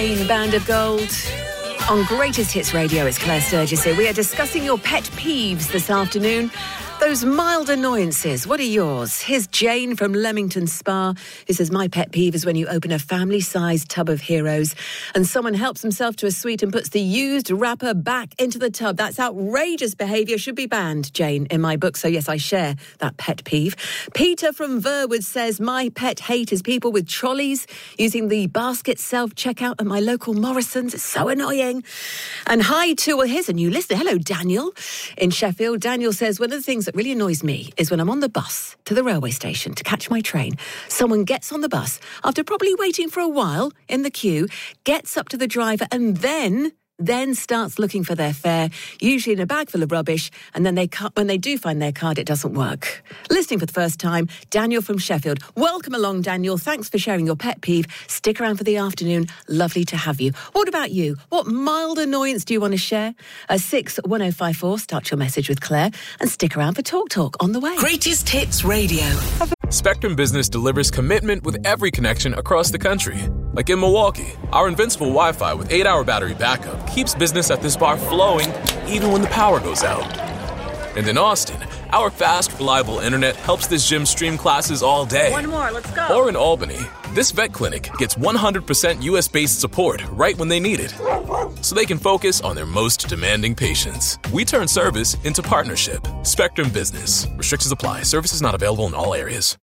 Band of Gold. On Greatest Hits Radio, it's Claire Sturgis here. We are discussing your pet peeves this afternoon. Those mild annoyances, what are yours? Here's Jane from Leamington Spa, who says, my pet peeve is when you open a family-sized tub of Heroes and someone helps himself to a sweet and puts the used wrapper back into the tub. That's outrageous behaviour, should be banned, Jane, in my book. So yes, I share that pet peeve. Peter from Verwood says, my pet hate is people with trolleys using the basket self-checkout at my local Morrison's. It's so annoying. And hi to, well, here's a new listener. Hello, Daniel in Sheffield. Daniel says, one of the things that really annoys me is when I'm on the bus to the railway station to catch my train, someone gets on the bus after probably waiting for a while in the queue, gets up to the driver and then starts looking for their fare, usually in a bag full of rubbish, and then when they do find their card, it doesn't work. Listening for the first time, Daniel from Sheffield. Welcome along, Daniel. Thanks for sharing your pet peeve. Stick around for the afternoon. Lovely to have you. What about you? What mild annoyance do you want to share? 61054, start your message with Claire, and stick around for Talk on the way. Greatest Hits Radio. Spectrum Business delivers commitment with every connection across the country. Like in Milwaukee, our invincible Wi-Fi with 8-hour battery backup keeps business at this bar flowing even when the power goes out. And in Austin, our fast, reliable internet helps this gym stream classes all day. One more, let's go. Or in Albany, this vet clinic gets 100% US-based support right when they need it, so they can focus on their most demanding patients. We turn service into partnership. Spectrum Business. Restrictions apply. Services not available in all areas.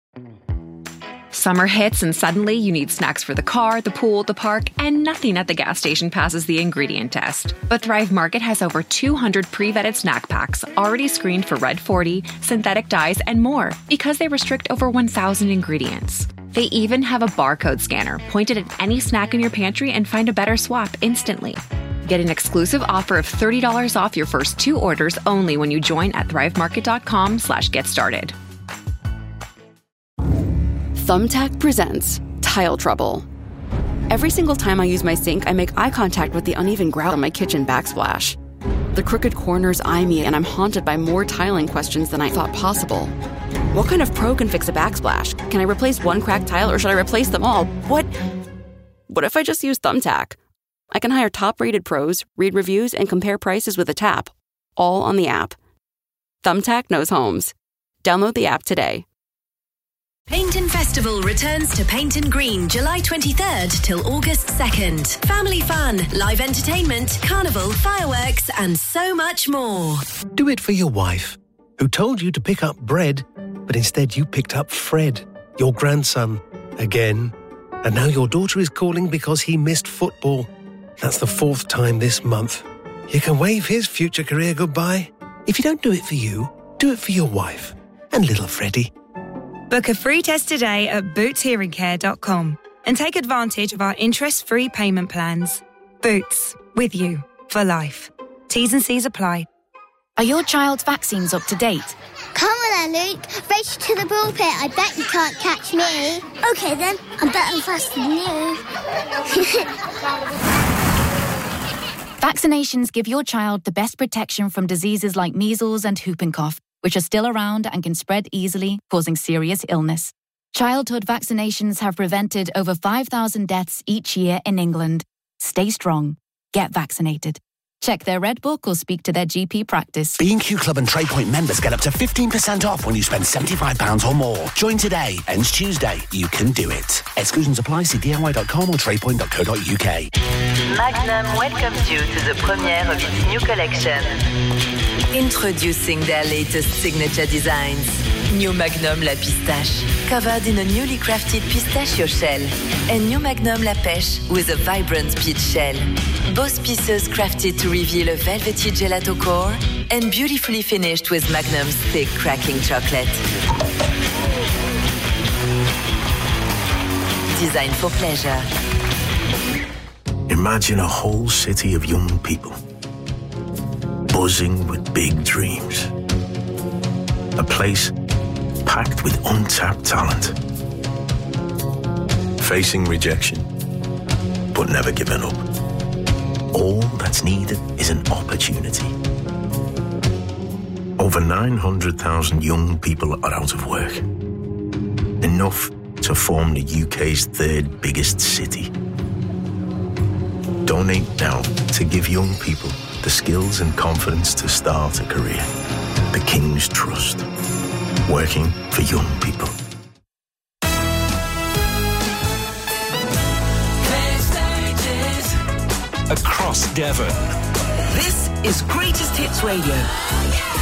Summer hits and suddenly you need snacks for the car, the pool, the park, and nothing at the gas station passes the ingredient test. But Thrive Market has over 200 pre-vetted snack packs already screened for Red 40, synthetic dyes, and more because they restrict over 1,000 ingredients. They even have a barcode scanner pointed at any snack in your pantry and find a better swap instantly. Get an exclusive offer of $30 off your first 2 orders only when you join at thrivemarket.com/getstarted. Thumbtack presents Tile Trouble. Every single time I use my sink, I make eye contact with the uneven grout on my kitchen backsplash. The crooked corners eye me, and I'm haunted by more tiling questions than I thought possible. What kind of pro can fix a backsplash? Can I replace one cracked tile, or should I replace them all? What if I just use Thumbtack? I can hire top-rated pros, read reviews, and compare prices with a tap, all on the app. Thumbtack knows homes. Download the app today. Paintin' Festival returns to Paintin' Green July 23rd till August 2nd. Family fun, live entertainment, carnival, fireworks, and so much more. Do it for your wife, who told you to pick up bread, but instead you picked up Fred, your grandson, again. And now your daughter is calling because he missed football. That's the 4th time this month. You can wave his future career goodbye. If you don't do it for you, do it for your wife and little Freddie. Book a free test today at bootshearingcare.com and take advantage of our interest-free payment plans. Boots, with you for life. T's and C's apply. Are your child's vaccines up to date? Come on then, Luke. Race to the pulpit. I bet you can't catch me. Okay then, I'm better faster than you. Vaccinations give your child the best protection from diseases like measles and whooping cough, which are still around and can spread easily, causing serious illness. Childhood vaccinations have prevented over 5,000 deaths each year in England. Stay strong. Get vaccinated. Check their Red Book or speak to their GP practice. B&Q Club and TradePoint members get up to 15% off when you spend £75 or more. Join today. Ends Tuesday. You can do it. Exclusions apply. See DIY.com or tradepoint.co.uk. Magnum welcomes you to the premiere of its new collection. Introducing their latest signature designs. New Magnum La Pistache, covered in a newly crafted pistachio shell. And New Magnum La Pêche with a vibrant peach shell. Both pieces crafted to reveal a velvety gelato core and beautifully finished with Magnum's thick cracking chocolate. Designed for pleasure. Imagine a whole city of young people buzzing with big dreams. A place packed with untapped talent. Facing rejection, but never giving up. All that's needed is an opportunity. Over 900,000 young people are out of work. Enough to form the UK's 3rd biggest city. Donate now to give young people the skills and confidence to start a career. The King's Trust. Working for young people. Across Devon. This is Greatest Hits Radio.